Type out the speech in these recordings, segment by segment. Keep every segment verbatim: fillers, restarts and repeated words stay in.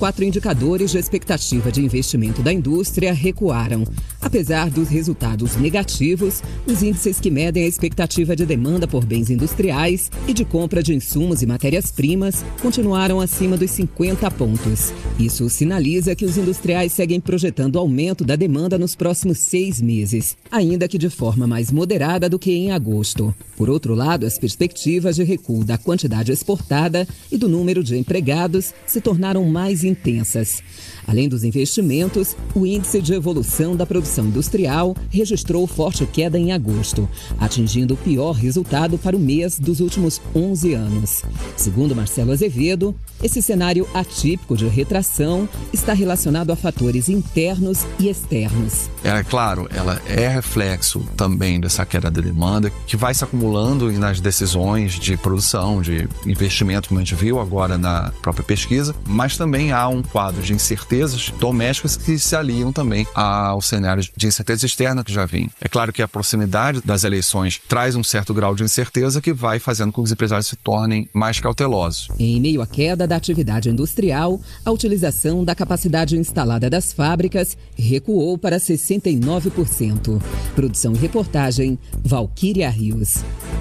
quatro indicadores de expectativa de investimento da indústria recuaram. Apesar dos resultados negativos, os índices que medem a expectativa de demanda por bens industriais e de compra de insumos e matérias-primas continuaram acima dos cinquenta pontos. Isso sinaliza que os industriais seguem projetando aumento da demanda nos próximos seis meses, ainda que de forma mais moderada do que em agosto. Por outro lado, as perspectivas de recuo da quantidade exportada e do número de empregados se tornaram mais intensas. Além dos investimentos, o índice de evolução da produção industrial registrou forte queda em agosto, atingindo o pior resultado para o mês dos últimos onze anos. Segundo Marcelo Azevedo, esse cenário atípico de retração está relacionado a fatores internos e externos. É claro, ela é reflexo também dessa queda da demanda que vai se acumulando nas decisões de produção, de investimento, como a gente viu agora na própria pesquisa, mas também há um quadro de incertezas domésticas que se aliam também ao cenário de incerteza externa que já vinha. É claro que a proximidade das eleições traz um certo grau de incerteza que vai fazendo com que os empresários se tornem mais cautelosos. Em meio à queda da atividade industrial, a utilização da capacidade instalada das fábricas recuou para sessenta e nove por cento. Produção e reportagem, Valquíria Rios.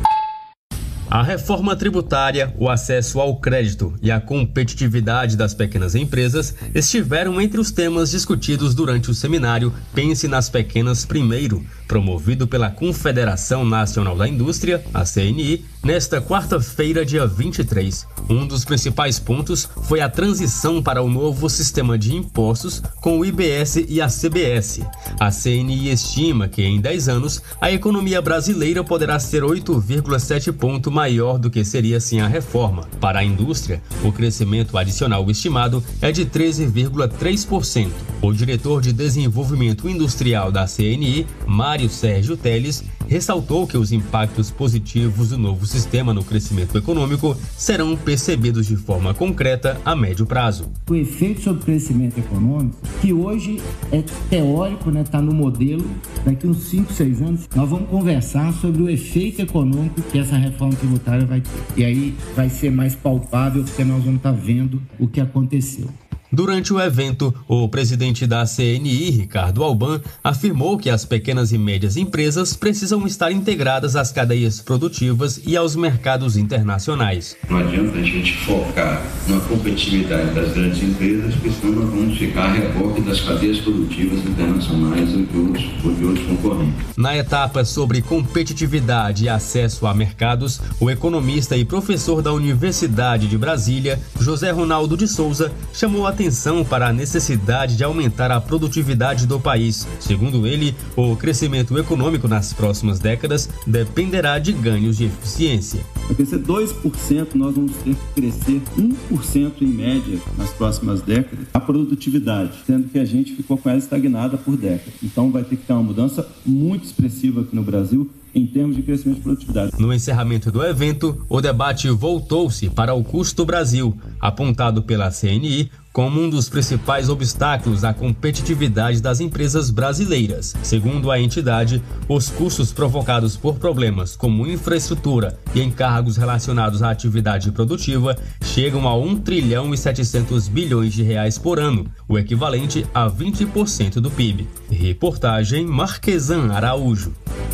A reforma tributária, o acesso ao crédito e a competitividade das pequenas empresas estiveram entre os temas discutidos durante o seminário Pense nas Pequenas Primeiro, promovido pela Confederação Nacional da Indústria, a C N I, nesta quarta-feira, dia vinte e três. Um dos principais pontos foi a transição para o novo sistema de impostos com o I B S e a C B S. A C N I estima que em dez anos a economia brasileira poderá ser oito vírgula sete pontos maior do que seria sem a reforma. Para a indústria, o crescimento adicional estimado é de treze vírgula três por cento. O diretor de Desenvolvimento Industrial da C N I, Mário Sérgio Teles, ressaltou que os impactos positivos do novo sistema no crescimento econômico serão percebidos de forma concreta a médio prazo. O efeito sobre o crescimento econômico, que hoje é teórico, né, tá no modelo, daqui uns cinco, seis anos, nós vamos conversar sobre o efeito econômico que essa reforma tributária vai ter. E aí vai ser mais palpável, porque nós vamos estar vendo o que aconteceu. Durante o evento, o presidente da C N I, Ricardo Alban, afirmou que as pequenas e médias empresas precisam estar integradas às cadeias produtivas e aos mercados internacionais. Não adianta a gente focar na competitividade das grandes empresas, porque senão nós vamos ficar a reboque das cadeias produtivas internacionais ou de outros, ou de outros concorrentes. Na etapa sobre competitividade e acesso a mercados, o economista e professor da Universidade de Brasília, José Ronaldo de Souza, chamou a atenção para a necessidade de aumentar a produtividade do país. Segundo ele, o crescimento econômico nas próximas décadas dependerá de ganhos de eficiência. Para crescer dois por cento, nós vamos ter que crescer um por cento em média nas próximas décadas a produtividade, sendo que a gente ficou com ela estagnada por décadas. Então vai ter que ter uma mudança muito expressiva aqui no Brasil em termos de crescimento de produtividade. No encerramento do evento, o debate voltou-se para o custo Brasil, apontado pela C N I como um dos principais obstáculos à competitividade das empresas brasileiras. Segundo a entidade, os custos provocados por problemas como infraestrutura e encargos relacionados à atividade produtiva chegam a um trilhão e setecentos bilhões de reais por ano, o equivalente a vinte por cento do P I B. Reportagem Marquesan Araújo.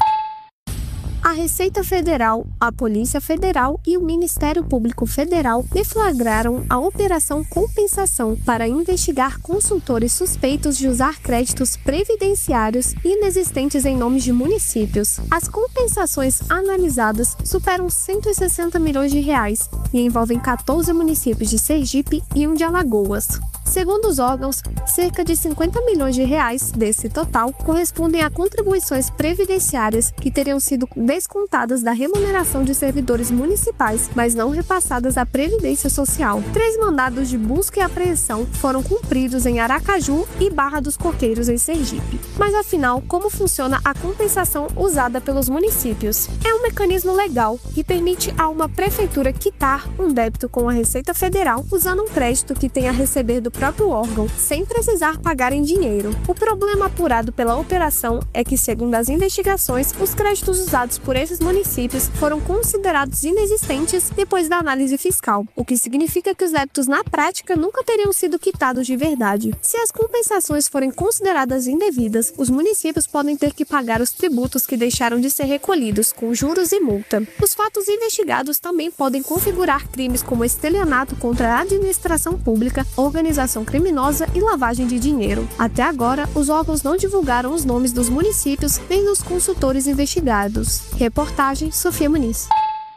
A Receita Federal, a Polícia Federal e o Ministério Público Federal deflagraram a Operação Compensação para investigar consultores suspeitos de usar créditos previdenciários inexistentes em nomes de municípios. As compensações analisadas superam cento e sessenta milhões de reais e envolvem quatorze municípios de Sergipe e um de Alagoas. Segundo os órgãos, cerca de cinquenta milhões de reais desse total correspondem a contribuições previdenciárias que teriam sido descontadas da remuneração de servidores municipais, mas não repassadas à Previdência Social. Três mandados de busca e apreensão foram cumpridos em Aracaju e Barra dos Coqueiros, em Sergipe. Mas afinal, como funciona a compensação usada pelos municípios? É um mecanismo legal que permite a uma prefeitura quitar um débito com a Receita Federal usando um crédito que tem a receber do próprio próprio órgão, sem precisar pagar em dinheiro. O problema apurado pela operação é que, segundo as investigações, os créditos usados por esses municípios foram considerados inexistentes depois da análise fiscal, o que significa que os débitos na prática nunca teriam sido quitados de verdade. Se as compensações forem consideradas indevidas, os municípios podem ter que pagar os tributos que deixaram de ser recolhidos, com juros e multa. Os fatos investigados também podem configurar crimes como estelionato contra a administração pública, organização criminosa e lavagem de dinheiro. Até agora, os órgãos não divulgaram os nomes dos municípios nem dos consultores investigados. Reportagem Sofia Muniz.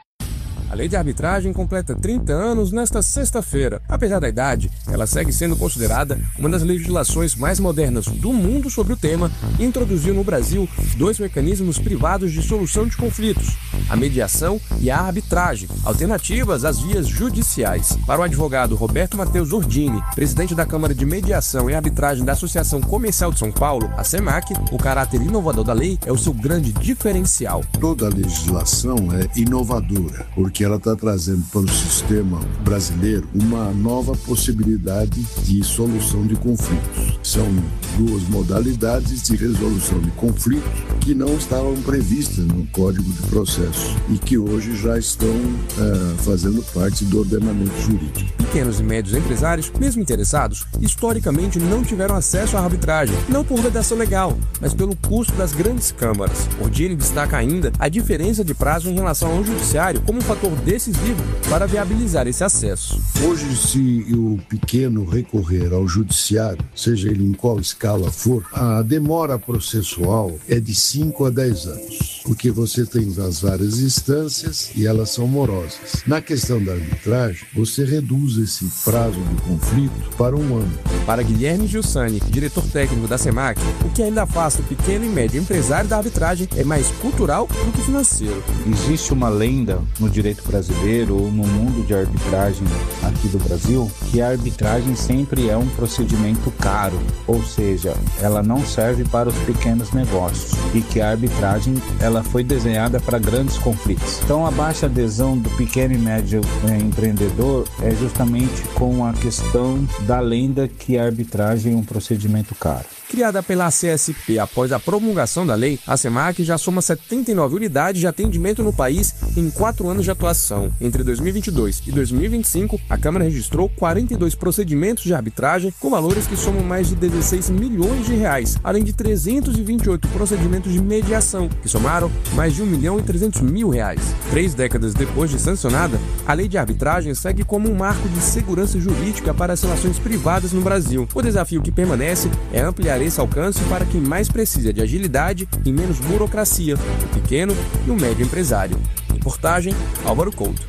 A lei de arbitragem completa trinta anos nesta sexta-feira. Apesar da idade, ela segue sendo considerada uma das legislações mais modernas do mundo sobre o tema e introduziu no Brasil dois mecanismos privados de solução de conflitos: a mediação e a arbitragem, alternativas às vias judiciais. Para o advogado Roberto Matheus Ordini, presidente da Câmara de Mediação e Arbitragem da Associação Comercial de São Paulo, a SEMAC, o caráter inovador da lei é o seu grande diferencial. Toda a legislação é inovadora, porque que ela está trazendo para o sistema brasileiro uma nova possibilidade de solução de conflitos. São duas modalidades de resolução de conflitos que não estavam previstas no Código de Processo e que hoje já estão é, fazendo parte do ordenamento jurídico. Pequenos e médios empresários, mesmo interessados, historicamente não tiveram acesso à arbitragem, não por vedação legal, mas pelo custo das grandes câmaras. Ordini destaca ainda a diferença de prazo em relação ao judiciário como um fator decisivo para viabilizar esse acesso. Hoje, se o pequeno recorrer ao judiciário, seja ele em qual escala for, a demora processual é de cinco a dez anos, porque você tem as várias instâncias e elas são morosas. Na questão da arbitragem, você reduz esse prazo de conflito para um ano. Para Guilherme Giussani, diretor técnico da SEMAC, o que ainda afasta o pequeno e médio empresário da arbitragem é mais cultural do que financeiro. Existe uma lenda no direito brasileiro ou no mundo de arbitragem aqui do Brasil que a arbitragem sempre é um procedimento caro, ou seja, ela não serve para os pequenos negócios e que a arbitragem ela foi desenhada para grandes conflitos. Então a baixa adesão do pequeno e médio é, empreendedor é justamente com a questão da lenda que a arbitragem é um procedimento caro. Criada pela C S P após a promulgação da lei, a SEMAC já soma setenta e nove unidades de atendimento no país em quatro anos de atuação. Entre dois mil e vinte e dois e dois mil e vinte e cinco, a Câmara registrou quarenta e dois procedimentos de arbitragem com valores que somam mais de dezesseis milhões de reais, além de trezentos e vinte e oito procedimentos de mediação, que somaram mais de um milhão e trezentos mil reais. Três décadas depois de sancionada, a lei de arbitragem segue como um marco de segurança jurídica para as relações privadas no Brasil. O desafio que permanece é ampliar esse alcance para quem mais precisa de agilidade e menos burocracia, o pequeno e o médio empresário. Reportagem Álvaro Couto.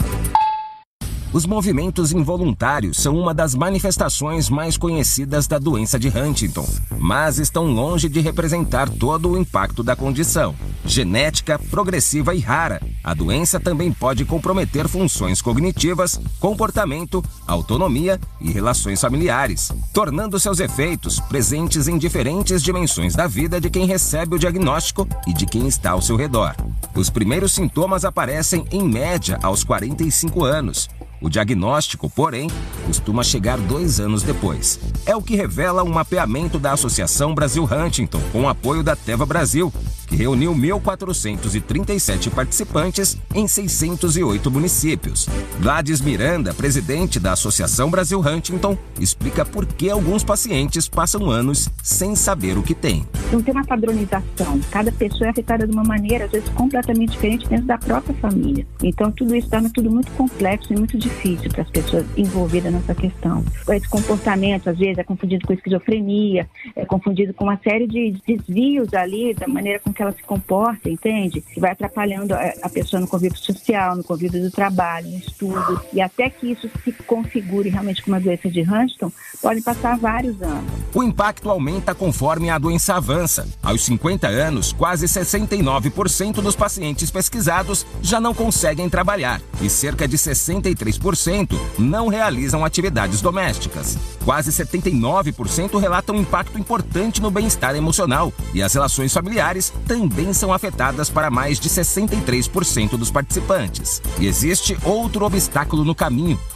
Os movimentos involuntários são uma das manifestações mais conhecidas da doença de Huntington, mas estão longe de representar todo o impacto da condição. Genética, progressiva e rara, a doença também pode comprometer funções cognitivas, comportamento, autonomia e relações familiares, tornando seus efeitos presentes em diferentes dimensões da vida de quem recebe o diagnóstico e de quem está ao seu redor. Os primeiros sintomas aparecem, em média, aos quarenta e cinco anos. O diagnóstico, porém, costuma chegar dois anos depois. É o que revela um mapeamento da Associação Brasil Huntington, com o apoio da Teva Brasil, que reuniu mil quatrocentos e trinta e sete participantes em seiscentos e oito municípios. Gladys Miranda, presidente da Associação Brasil Huntington, explica por que alguns pacientes passam anos sem saber o que têm. Não tem uma padronização. Cada pessoa é afetada de uma maneira, às vezes, completamente diferente dentro da própria família. Então, tudo isso torna tudo muito complexo e muito difícil para as pessoas envolvidas nessa questão. Esse comportamento, às vezes, é confundido com esquizofrenia, é confundido com uma série de desvios ali, da maneira com que ela se comporta, entende? Que vai atrapalhando a pessoa no convívio social, no convívio do trabalho, no estudo, e até que isso se configure realmente como uma doença de Huntington, pode passar vários anos. O impacto aumenta conforme a doença avança. Aos cinquenta anos, quase sessenta e nove por cento dos pacientes pesquisados já não conseguem trabalhar e cerca de sessenta e três por cento não realizam atividades domésticas. Quase setenta e nove por cento relatam um impacto importante no bem-estar emocional e as relações familiares também são afetadas para mais de sessenta e três por cento dos participantes. E existe outro obstáculo no caminho: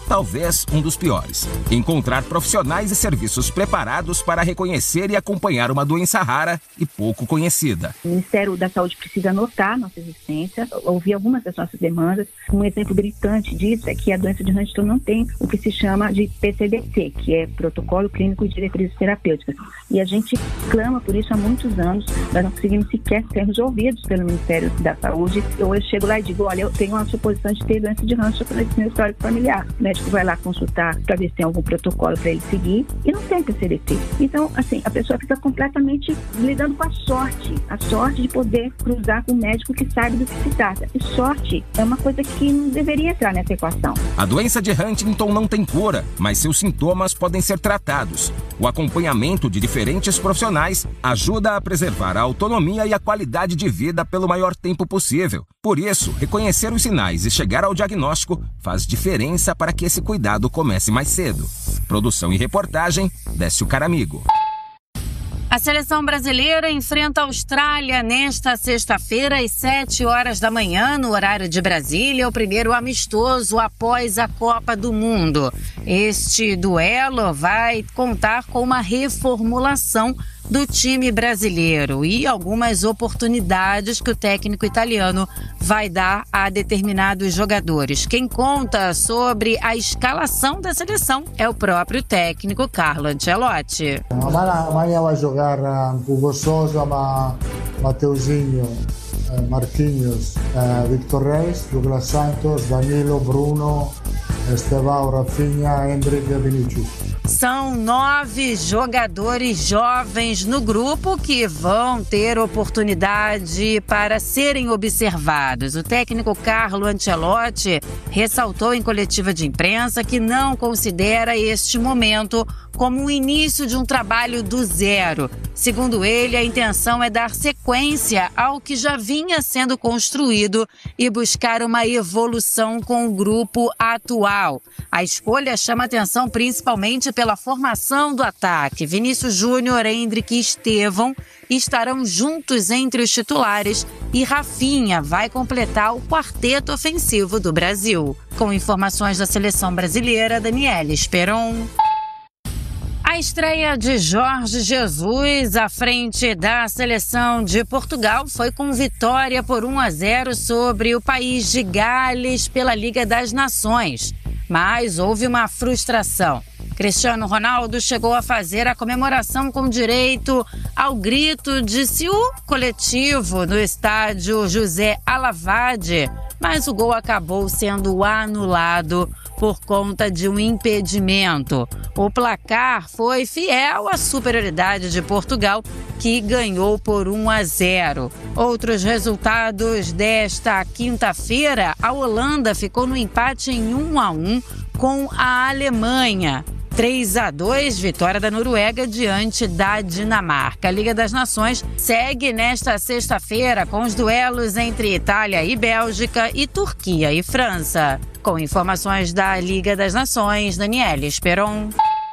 talvez um dos piores. Encontrar profissionais e serviços preparados para reconhecer e acompanhar uma doença rara e pouco conhecida. O Ministério da Saúde precisa notar nossa existência, ouvir algumas das nossas demandas. Um exemplo gritante disso é que a doença de Huntington não tem o que se chama de P C D C, que é Protocolo Clínico de Diretrizes Terapêuticas. E a gente clama por isso há muitos anos, nós não conseguimos sequer ser resolvidos pelo Ministério da Saúde. Eu, eu chego lá e digo, olha, eu tenho uma suposição de ter doença de Huntington nesse meu histórico familiar. O médico vai lá consultar para ver se tem algum protocolo para ele seguir e não tem P C D C. Então, assim, a pessoa fica completamente lidando com a sorte, a sorte de poder cruzar com um médico que sabe do que se trata. E sorte é uma coisa que não deveria entrar nessa equação. A doença de Huntington não tem cura, mas seus sintomas podem ser tratados. O acompanhamento de diferentes profissionais ajuda a preservar a autonomia e a qualidade de vida pelo maior tempo possível. Por isso, reconhecer os sinais e chegar ao diagnóstico faz diferença para que esse cuidado comece mais cedo. Produção e reportagem, Décio Caramigo. A seleção brasileira enfrenta a Austrália nesta sexta-feira às sete horas da manhã, no horário de Brasília, o primeiro amistoso após a Copa do Mundo. Este duelo vai contar com uma reformulação do time brasileiro e algumas oportunidades que o técnico italiano vai dar a determinados jogadores. Quem conta sobre a escalação da seleção é o próprio técnico Carlo Ancelotti. Amanhã vai jogar Hugo Sousa, Mateuzinho, Marquinhos, Victor Reis, Douglas Santos, Danilo, Bruno, Estevão, Rafinha, Hendrick e Vinícius. São nove jogadores jovens no grupo que vão ter oportunidade para serem observados. O técnico Carlo Ancelotti ressaltou em coletiva de imprensa que não considera este momento como o início de um trabalho do zero. Segundo ele, a intenção é dar sequência ao que já vinha sendo construído e buscar uma evolução com o grupo atual. A escolha chama atenção principalmente pela formação do ataque. Vinícius Júnior, Hendrick e Estevão estarão juntos entre os titulares e Rafinha vai completar o quarteto ofensivo do Brasil. Com informações da seleção brasileira, Daniela Esperon. A estreia de Jorge Jesus à frente da seleção de Portugal foi com vitória por um a zero sobre o país de Gales pela Liga das Nações. Mas houve uma frustração. Cristiano Ronaldo chegou a fazer a comemoração com direito ao grito de Siú coletivo no estádio José Alavade, mas o gol acabou sendo anulado por conta de um impedimento. O placar foi fiel à superioridade de Portugal, que ganhou por um a zero. Outros resultados desta quinta-feira, a Holanda ficou no empate em um a um com a Alemanha. três a dois, vitória da Noruega diante da Dinamarca. A Liga das Nações segue nesta sexta-feira com os duelos entre Itália e Bélgica e Turquia e França. Com informações da Liga das Nações, Daniela Esperon.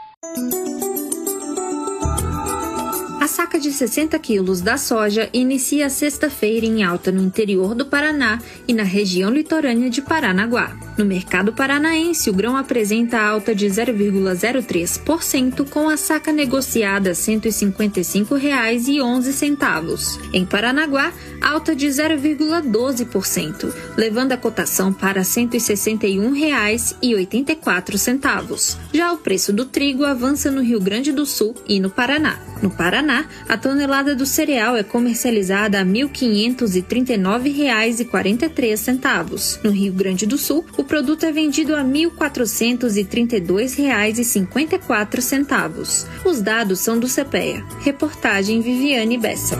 A saca de sessenta quilos da soja inicia sexta-feira em alta no interior do Paraná e na região litorânea de Paranaguá. No mercado paranaense, o grão apresenta alta de zero vírgula zero três por cento, com a saca negociada a cento e cinquenta e cinco reais e onze centavos. Em Paranaguá, alta de zero vírgula doze por cento, levando a cotação para cento e sessenta e um reais e oitenta e quatro centavos. Já o preço do trigo avança no Rio Grande do Sul e no Paraná. No Paraná, a tonelada do cereal é comercializada a mil quinhentos e trinta e nove reais e quarenta e três centavos. No Rio Grande do Sul, o produto é vendido a mil quatrocentos e trinta e dois reais e cinquenta e quatro centavos. Os dados são do CEPEA. Reportagem Viviane Bessa.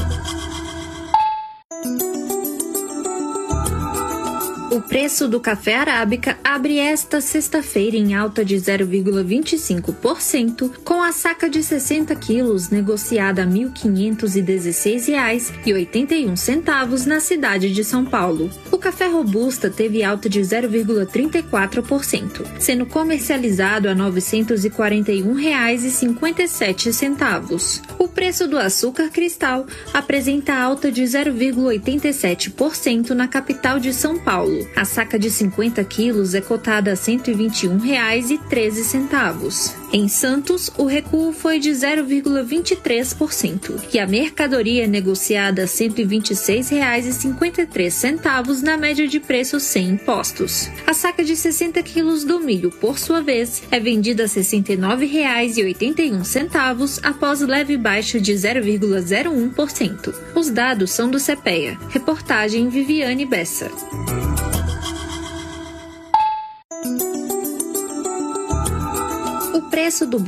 O preço do café arábica abre esta sexta-feira em alta de zero vírgula vinte e cinco por cento, com a saca de sessenta quilos negociada a mil quinhentos e dezesseis reais e oitenta e um centavos na cidade de São Paulo. O café robusta teve alta de zero vírgula trinta e quatro por cento, sendo comercializado a novecentos e quarenta e um reais e cinquenta e sete centavos. O preço do açúcar cristal apresenta alta de zero vírgula oitenta e sete por cento na capital de São Paulo. A saca de cinquenta quilos é cotada a cento e vinte e um reais e treze centavos. Em Santos, o recuo foi de zero vírgula vinte e três por cento e a mercadoria é negociada a cento e vinte e seis reais e cinquenta e três centavos na média de preços sem impostos. A saca de sessenta quilos do milho, por sua vez, é vendida a sessenta e nove reais e oitenta e um centavos após leve baixa de zero vírgula zero um por cento. Os dados são do CEPEA. Reportagem Viviane Bessa. O preço do